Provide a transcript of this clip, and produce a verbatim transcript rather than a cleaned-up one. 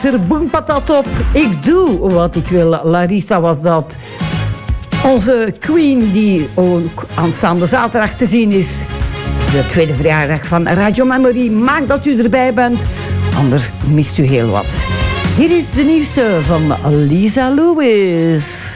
Er boempatat op. Ik doe wat ik wil. Larissa was dat. Onze queen die ook aanstaande zaterdag te zien is. De tweede verjaardag van Radio Memory. Maak dat u erbij bent. Anders mist u heel wat. Hier is de nieuwste van Lisa Lewis.